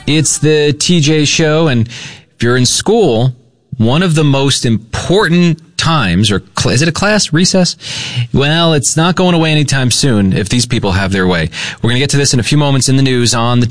It's the TJ Show, and if you're in school, one of the most important times, or is it a class recess? Well, it's not going away anytime soon if these people have their way. We're going to get to this in a few moments in the news on the